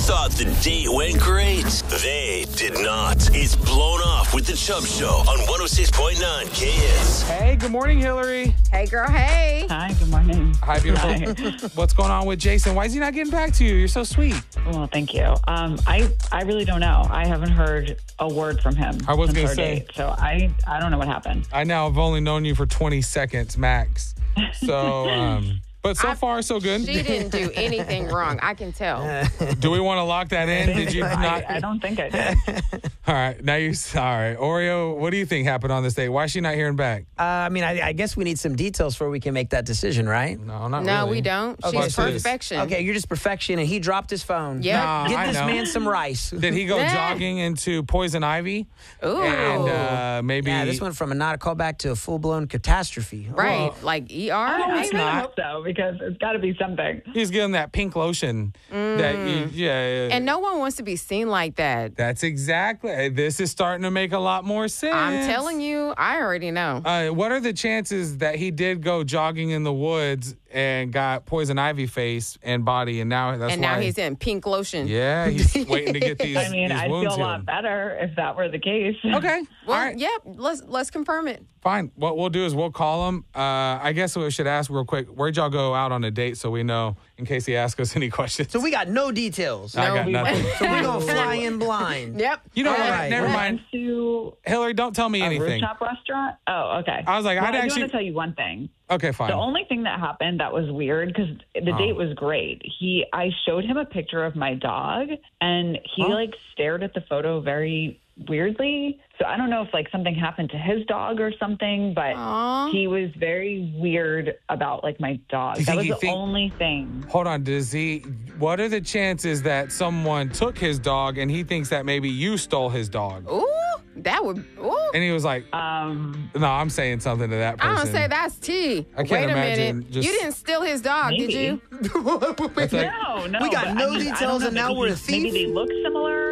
thought the date went great? They did not. It's Blown Off with the Chubb Show on 106.9 KS. Hey, good morning, Hillary. Hey, girl, hey. Hi, good morning. Hi, beautiful. What's going on with Jason? Why is he not getting back to you? You're so sweet. Well, thank you. I really don't know. I haven't heard a word from him. I was since gonna our say. date, so I don't know what happened. I know I've only known you for 20 seconds max. So, but so far, so good. She didn't do anything wrong. I can tell. Do we want to lock that in? Did you not? I don't think I did. All right. Now you. All right. Oreo, what do you think happened on this date? Why is she not hearing back? I guess we need some details before we can make that decision, right? No, not No, really. we don't. Okay, She's so this- perfection. Okay, you're just perfection, and he dropped his phone. Yep. Nah, Get I this know. man some rice. Did he go Yeah. jogging into poison ivy? Ooh. And maybe. Yeah, this went from not a callback to a full-blown catastrophe. Right. Like ER, I maybe? really hope so, because it's got to be something. He's getting that pink lotion. Yeah. And no one wants to be seen like that. That's exactly. This is starting to make a lot more sense. I'm telling you, I already know. What are the chances that he did go jogging in the woods and got poison ivy face and body, and now that's And why? now he's in pink lotion. Yeah, he's waiting to get these. I mean, these I'd wounds feel a lot healed. better if that were the case. Okay. Well, all right. yeah, let's confirm it. Fine. What we'll do is we'll call him. I guess we should ask real quick. Where'd y'all go out on a date so we know in case he asks us any questions? So we got no details. I got we nothing. So we're going to fly in blind. Yep. You know All what? right. Never We mind. went to Hillary, don't tell me a anything. rooftop restaurant. Oh, okay. I was like, well, I'd I do actually- want to tell you one thing. Okay, fine. The only thing that happened that was weird, because the date was great. I showed him a picture of my dog, and he stared at the photo very weirdly. So I don't know if something happened to his dog or something, but Aw. he was very weird about my dog. Do you That think was the only thing. Hold on, what are the chances that someone took his dog and he thinks that maybe you stole his dog? Ooh, that would. Ooh. And he was like, no, I'm saying something to that person. I don't say that's T. I can't Wait a imagine minute. just- You didn't steal his dog, Maybe. did you? It's like, No. We got but no I details, don't know, and now maybe we're a thief? Maybe they look similar.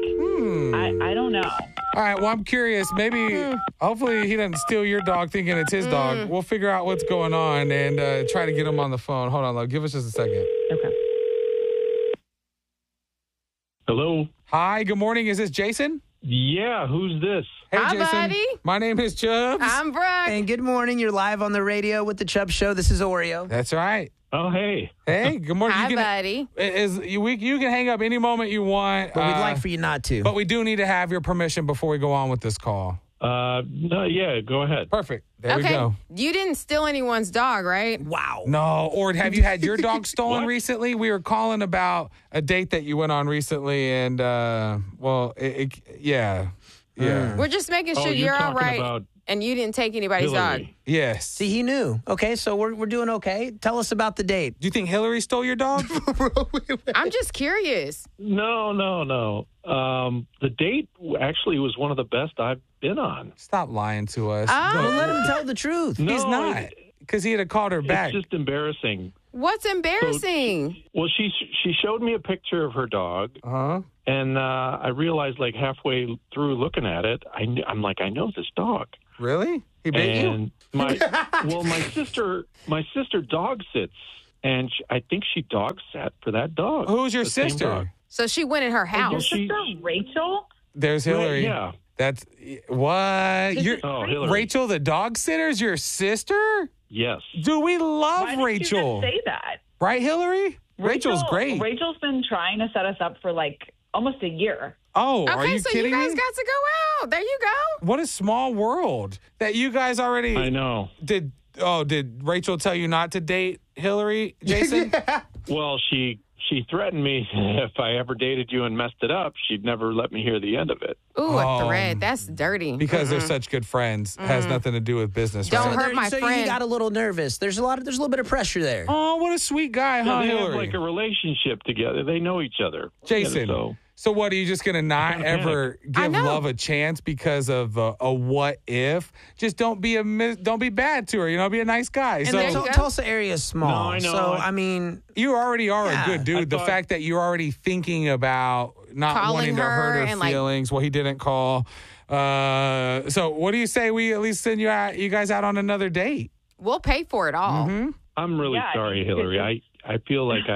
I don't know. all right, well, I'm curious. Maybe, hopefully he doesn't steal your dog thinking it's his dog. We'll figure out what's going on and try to get him on the phone. Hold on, love. Give us just a second. Okay. Hello? Hi, good morning. Is this Jason? Yeah, who's this? Hey, Hi, Jason. buddy. My name is Chubbs. I'm Brooke. And good morning. You're live on the radio with the Chubb Show. This is Oreo. That's right. Oh, hey. Hey, good morning. Hi, you buddy. You can hang up any moment you want. But we'd like for you not to. But we do need to have your permission before we go on with this call. No, yeah, go ahead. Perfect. There we Okay. go. You didn't steal anyone's dog, right? Wow. No, or have you had your dog stolen What? recently? We were calling about a date that you went on recently, and yeah. We're just making sure Oh, you're you're all talking right about and you didn't take anybody's dog. Hillary. Yes. See, he knew. Okay, so we're doing okay. Tell us about the date. Do you think Hillary stole your dog? I'm just curious. No. The date actually was one of the best I've been on. Stop lying to us. Well, Oh, let him tell the truth. No, He's not, because he'd have called her back. It's just embarrassing. what's embarrassing? Well, she showed me a picture of her dog, Uh-huh. and I realized halfway through looking at it, I'm like, I know this dog. Really? He bit you? And my sister dog sits, and I think she dog sat for that dog. Who's your the same sister? dog. So she went in her Your house. she- sister Rachel? There's Hillary. Yeah. That's what? You're Oh, Hillary. Rachel, the dog sitter's your sister? Yes. Do we love Why did Rachel? you just say that? Right, Hillary? Rachel's great. Rachel's been trying to set us up for almost a year. Oh, are Okay, you so kidding you guys me? got to go out. There you go. What a small world that you guys already I know. did. Oh, did Rachel tell you not to date Hillary, Jason? Well, she threatened me if I ever dated you and messed it up, she'd never let me hear the end of it. Ooh, Oh. a thread. That's dirty. Because they're such good friends. Has nothing to do with business, Don't right? hurt my so friend. you got a little nervous. There's a little bit of pressure there. Oh, what a sweet guy, huh, they have Hillary? a relationship together. They know each other. Jason, So, so what, are you just going to not ever give know. love a chance because of a what if? Just don't be bad to her, be a nice guy. And So the you go. Tulsa area is small. No, I know. So, I mean, you already are Yeah, a good dude. The thought- fact that you're already thinking about not Calling wanting to her hurt her and, feelings. Well, he didn't call. So what do you say we at least send you guys out on another date? We'll pay for it all. I'm really Yeah, sorry, you could Hillary. I feel like I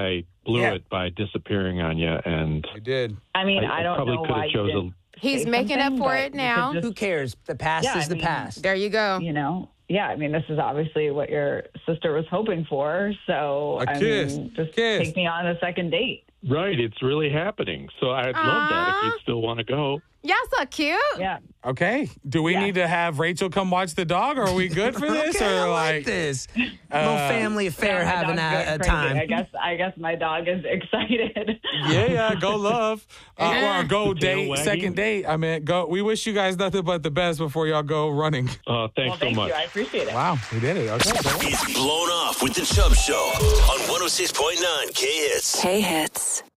blew it by disappearing on you, and You did. I mean, I don't probably know could why have you chosen. didn't He's say making up something, for but it you now. could Who just, cares? The past Yeah, is I the mean, past. There you go. you know, yeah, I mean, this is obviously what your sister was hoping for. So, A I kiss. mean, just Kiss. take me on a second date. Right, it's really happening. So I'd love that if you still want to go. Y'all so cute. Yeah. Okay. Do we need to have Rachel come watch the dog, or are we good for this? Okay, or I like this. Little family affair Yeah, my having dog's going a crazy. time. I guess my dog is excited. Yeah, go love. Or go The tail date, wagging. second date. I mean, go. We wish you guys nothing but the best before y'all go running. Thanks Well, so thank much. you. I appreciate it. Wow, we did it. Okay. It's Blown Off with the Chubb Show on 106.9 K-Hits. K-Hits.